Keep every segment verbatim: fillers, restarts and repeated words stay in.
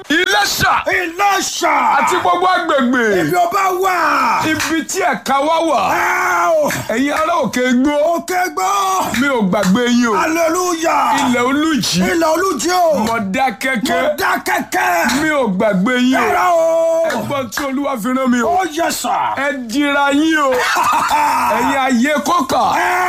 Iléṣà. Iléṣà. Àti gbogbo agbègbè. Ibi ọba wà. Ibi tí ẹ̀ka wá wà. Ẹ̀yin ará òkè gbó. Òkè gbó. Mi ò gbàgbé yín o. Hallelujah. Ilẹ̀ olújì. Ilẹ̀ olújì o. Mọ̀dákẹ́kẹ́. Mọ̀dákẹ́kẹ́. Mi ò gbàgbé yín o. Yàrá o. Ẹ̀gbọ́n tí Olúwa fi rán mi o. Ó yẹ sà. Ẹ dira yín o. Ẹ̀yin ayé kọ́kà.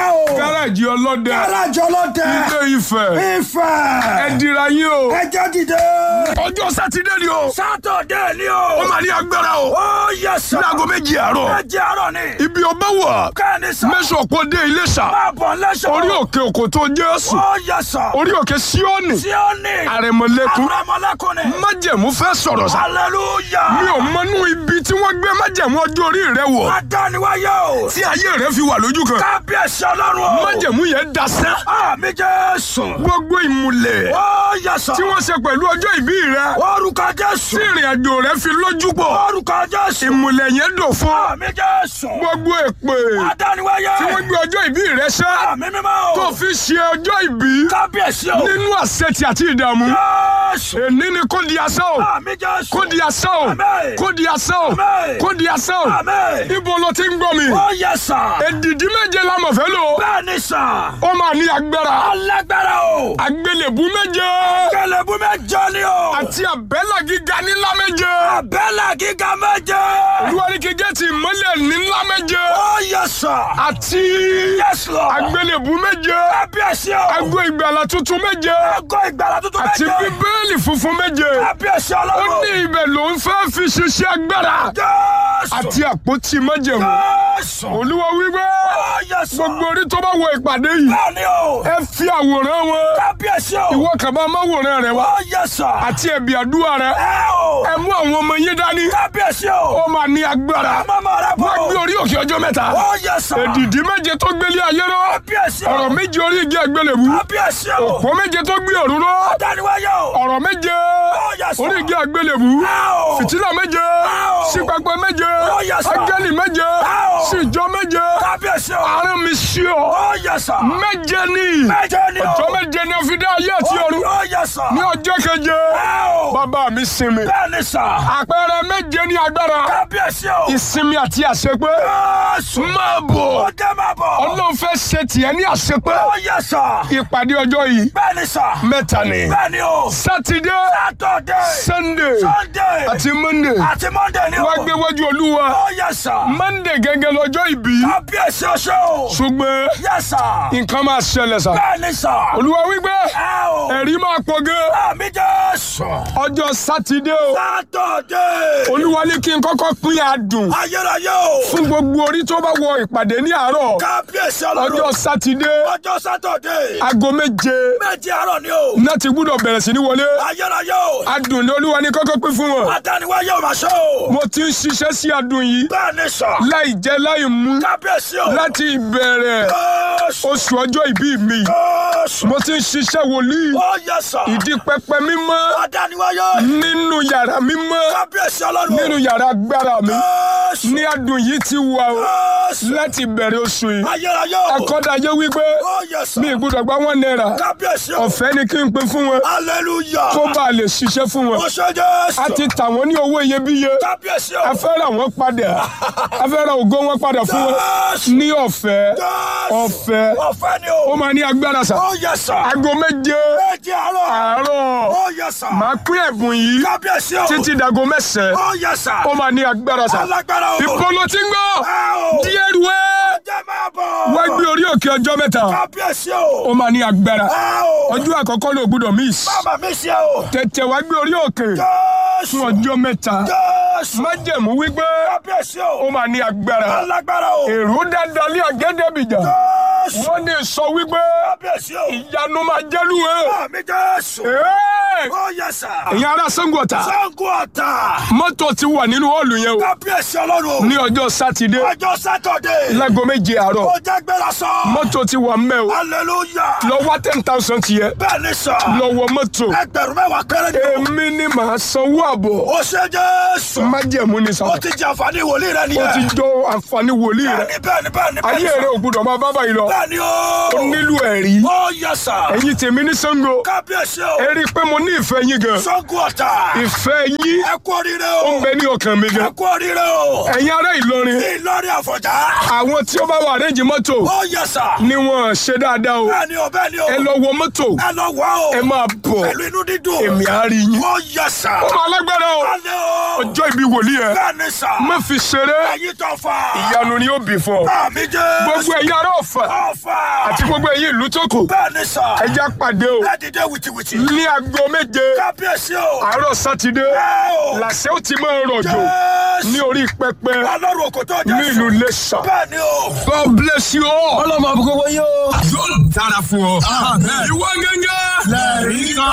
Gáràjì ọlọ́dẹ. Gáràjì ọlọ́dẹ. Ilé Ifẹ̀. Ifẹ̀. Ẹ dira yín o. Ẹ jẹ́ dìde. Ọjọ́ Sátidé ni o. Sátọ̀dé ni o. Ó máa ní agbára o. Ó yẹ sà. Ní aago méjì àárọ̀. Méjì àárọ̀ ni. Ibi ọba wà. Kẹ́ni sà. Mẹ́sàn-án kò dé Iléṣà. Máa bọ̀ lẹ́sọ̀. Orí òkè Òkòtó Jésù. Ó yẹ sà. Orí òkè Síónì. Síónì. Àrẹ̀mọ̀lẹ́kún. Àrẹ̀mọ̀lẹ́kún ni. Májẹ̀mú fẹ́ sọ̀rọ̀ sá. Hallelujah. Mi ò mọnú ibi tí wọ́n gbé májẹ̀mú ọjọ́ orí rẹ wọ̀. Adániwáyé o. Tí ayé rẹ fi wà lójú kan. Kábíyèsí Ọlọ́run o. Májẹ̀mú yẹn dasẹ́. Àmì Jésù. Gbogbo ìmùlẹ̀. Ó yẹ sà. Tí wọ́n ṣe pẹ̀lú ọjọ́ ìbí rẹ. Orúkọ Jésù. Tí ìrìn àjò rẹ fi lójú pọ̀. Orúkọ Jésù. Ìmùlẹ̀ yẹn dò fún. Àmì Jésù. Gbogbo èpè. Adániwáyé. Tí wọ́n gbé ọjọ́ ìbí rẹ ṣẹ́. Àmì mímọ́ o. Tó fi ṣe ọjọ́ ìbí. Kábíyèsí o. Nínú àṣetì àti ìdààmú. Jésù. Èní ni kò di asán o. Àmì Jésù. Kò di asán o. Àmín. Kò di asán o. Àmín. Kò di asán o. Àmín. Ibo lo ti ń gbọ́ mi. Ó yẹ sà. Èdìdí méje la mọ̀ fẹ́ lò. Bẹ́ẹ̀ni sà. Ó máa ní agbára. Alágbára o. Àgbélébú méje. Kẹlẹ̀bú méje ni o. Àti àbẹ́là gíga nílá méje. Àbẹ́là gíga méje. Olúwa ní kí géètì ìmọ́lẹ̀ nílá méje. Ó yẹ sà. Àti Yes Lord. àgbélébú méje. Kábíyèsí o. Ago ìgbàlà tuntun méje. Ago ìgbàlà tuntun Àti méje. bíbélì funfun méje. Kábíyèsí Ó Ọlọ́run. ní ibẹ̀ ló ń fẹ́ fi ṣiṣẹ́ agbára. Jésù. Àti àpótí májẹ̀mú. Jésù. Olúwa wípé Ó yẹ sà. gbogbo orí tó bá wọ ìpàdé yìí. Bẹ́ẹ̀ni o. Ẹ fi àwòrán wọn. Kábíyèsí o. Ìwọ kàn bá máwòrán rẹ wá. Ó yẹ sà. Àti ẹ̀bì àdúrà rẹ. Ẹ o. Ẹ mú àwọn ọmọ yín dání. Kábíyèsí o. Ó máa ní agbára. Mọ́mọ́ rẹ bọ̀. Wọ́n gbé orí òkè ọjọ́ mẹ́ta. Ó yẹ sà. Èdìdí méje tó gbélé ayé rọ. Kábíyèsí o. Ọ̀rọ̀ méje orí igi àgbélébú. Kábíyèsí o. Òpó méje tó gbé ọ̀run rọ. Adániwáyé o. Ọ̀rọ̀ méje Ó yẹ sà. orí igi àgbélébú. Áò. Fìtílà méje. Áò. Sí pẹpẹ méje. Ó yẹ sà. Áńgẹ́lì méje. Áò. Sí ìjọ méje. Kábíyèsí o. Àárín mi sí ọ. Ó yẹ sà. Méje ni. Méje ni o. Ọjọ́ méje ni a fi dá ayé àti ọ̀run. Ó yẹ sà. Ní ọjọ́ keje. Áò. Bàbá mi sinmi. Bẹ́ẹ̀ni sà. Àpẹẹrẹ méje ní agbára. Kábíyèsí o. Ìsinmi àti àṣepé. Jésù. Máa bọ̀. Ó jẹ́ máa bọ̀. Ọlọ́run fẹ́ ṣe tiẹ̀ ní àṣepé. Ó yẹ sà. Ìpàdé ọjọ́ yìí Bẹ́ẹ̀ni sà. mẹ́ta ni. Bẹ́ẹ̀ni o. Sátidé, Sátọ̀dé. Sunday Sunday. àti Monday. Àti Monday ni o. Wá gbé wájú Olúwa. Ó yẹ sà. Monday gẹ́gẹ́ lọ́jọ́ ìbí. Kábíyèsí oṣó o. Ṣùgbọ́n Yẹ sà. nǹkan máa ṣẹlẹ̀ sà. Bẹ́ẹ̀ni sà. Olúwa wípé Ẹ o. ẹ̀rí máa pọ̀ gan. Àmì Jésù. Ọjọ́ Sátidé o. Sátọ̀dé. Olúwa ní kí n kọ́kọ́ pín adùn Ayérayé o. fún gbogbo orí tó bá wọ ìpàdé ní àárọ̀. Kábíyèsí Ọlọ́run. Ọjọ́ Sátidé Ọjọ́ Sátọ̀dé. aago méje Méje àárọ̀ ni o. náà ti gbúdọ̀ bẹ̀rẹ̀ sí ní wọlé. Ayérayé o. Adùn ni Olúwa ní kọ́kọ́ pín fún wọn. Adániwáyé o máa ṣe o. Mo ti ń ṣiṣẹ́ sí adùn yìí Bẹ́ẹ̀ni sà. láì jẹ láì mú Kábíyèsí o. láti ìbẹ̀rẹ̀ Jésù. oṣù ọjọ́ ìbí mi. Jésù. Mo ti ń ṣiṣẹ́ wòlíì Ó yẹ sà. ìdí pẹpẹ mímọ́ Adániwáyé. nínú yàrá mímọ́ Kábíyèsí Ọlọ́run. nínú yàrá agbára mi Jésù. ní adùn yìí ti wà o Jésù. láti bẹ̀rẹ̀ oṣù yìí. Ayérayé o. Akọ́dayé wípé Ó yẹ sà. mi ì gbúdọ̀ gba wọn náírà Kábíyèsí o. ọ̀fẹ́ ni kí n pín fún wọn Hallelujah. kó bá a lè ṣiṣẹ́ fún wọn. Ó ṣe Jésù. A ti tà wọ́n ní owó iyebíye. Kábíyèsí o. A fẹ́ ra wọn padà. A fẹ́ ra ògo wọn padà fún wọn Jésù. ní ọ̀fẹ́. Jésù. Ọ̀fẹ́. Ọ̀fẹ́ ni Ó o. máa ní agbára sà. Ó yẹ sà. Aago méje Méje àárọ̀. àárọ̀. Ó yẹ sà. Màá pín ẹ̀bùn yìí Kábíyèsí o. títí dago mẹ́sàn-án. Ó yẹ sà. Ó máa ní agbára sà. Alágbára o. Ibo ló ti ń gbọ́? Ẹ o. Díẹ̀ ruwẹ́. Jẹ́ máa bọ̀. Wá gbé orí òkè ọjọ́ mẹ́ta. Kábíyèsí o. Ó máa ní agbára. Ẹ o. Ọjọ́ àkọ́kọ́ ló gbúdọ̀ miss. Bàbá mi ṣe o. Tètè wá gbé orí òkè Jésù. fún ọjọ́ mẹ́ta. Jésù. Májẹ̀mú wípé Kábíyèsí o. ó máa ní agbára. Alágbára o. Èrò dáadáa lé àgẹ́dẹ́bìjà. Jésù. Wọ́n ní sọ wípé Kábíyèsí o. ìyanu máa jẹ́lu ẹ̀. Àmì Jésù. Ẹ́ẹ̀! Ó yẹ sà. Ẹ̀yin ará Ṣàngó Ọ̀tà. Ṣàngó Ọ̀tà. Mọ́tò ti wà nínú họ́ọ̀lù yẹn o. Kábíyèsí Ọlọ́run. Ní ọjọ́ Sátidé Ọjọ́ Sátọ̀dé. láago méje àárọ̀. Ó jẹ́ gbéra sọ. Mọ́tò ti wà mẹ́ o. Hallelujah. Lọ wá ten thousand tiẹ̀. Bẹ́ẹ̀ni sà. Lọ wọ mọ́tò. Ẹgbẹ̀rún mẹ́wàá péré ni o. Èmi ni màá sanwó àbọ̀. Ó ṣe Jésù. Májẹ̀mú ni sà. Ó ti jẹ àǹfààní wòlíì rẹ Ó nìyẹn. ti jọ àǹfààní wòlíì rẹ̀. Bẹ́ẹ̀ni bẹ́ẹ̀ni bẹ́ẹ̀ni bẹ́ẹ̀ni Ayé sà. rẹ̀ ò gbúdọ̀ máa bá báyìí lọ. Bẹ́ẹ̀ni Ó o. nílò ẹ̀rí. Ó yẹ sà. Ẹ̀yin tèmi ní Ṣàngó. Kábíyèsí o. Ẹ rí i pé mo ní ìfẹ́ yín gan. Ṣàngó Ọ̀tà. ìfẹ́ yín Ẹ kú oríire ó o. ń bẹ ní ọkàn mi gan. Ẹ kú oríire o. ẹ̀yin ará Ìlọrin Ìlọrin Àfọ̀njá. àwọn tí ó bá wà rẹ́ǹjì mọ́tò Ó yẹ sà. ni wọ́n ṣe dáadáa o. Bẹ́ẹ̀ni o bẹ́ẹ̀ni o. ẹ lọ wọ mọ́tò Ẹ lọ wá o. ẹ máa bọ̀ Pẹ̀lú inú dídùn. èmi á rí yín. Ó yẹ sà. ó máa lágbára o. Alẹ́ o. ọjọ́ ìbí wòlíì ẹ Bẹ́ẹ̀ni sà. má fi ṣeré Ẹyin tó fà. ìyanu ni ó bì fún ọ. Àmì jẹ́. gbogbo ẹ̀yin ará Ọ̀fà Ọ̀fà. àti gbogbo ẹ̀yin ìlú tó kù Bẹ́ẹ̀ni sà. ẹ já pàdé o Ẹ dìde wìtìwìtì. ní aago méje Kábíyèsí o. àárọ̀ sátidé Ẹ o. làṣẹ ó ti máa rọ̀jò Jésù. ní orí pẹpẹ Ọlọ́run òkò tó jẹ́. ní ìlú Iléṣà. Bẹ́ẹ̀ni o. God bless you all. ọlọ́mọ àbúkọ́ wọ́n yóò. yóò dára fún ọ. ìwọ gẹ́gẹ́. lẹ́ẹ̀rí kan.